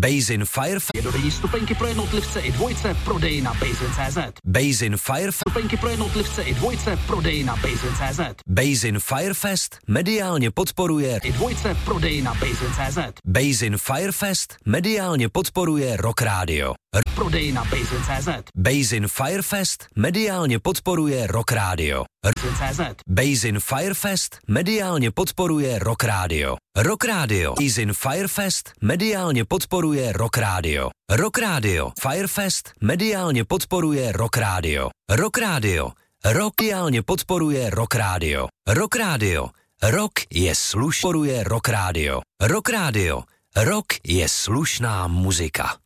Basin Firefest. Jednodenní stupenky pro jednotlivce i dvojce, prodej na Basin.cz. Basin Firefest. Stupenky pro jednotlivce i dvojce, prodej na Basin.cz. Basin Firefest mediálně podporuje I dvojce, prodej na Basin.cz. Basin Firefest mediálně podporuje Rock Radio. Prodej na Basin.cz. Basin Firefest mediálně podporuje Rock Radio. Basin.cz. Basin Firefest mediálně podporuje Rock Radio. Rock Radio. Basin Firefest mediálně podporuje Rock Radio. Rock Radio. Firefest mediálně podporuje Rock Radio. Rock Radio. Rock mediálně podporuje Rock Radio. Rock Radio. Rock je slušná Rock Radio. Rock Radio. Rock je slušná muzika.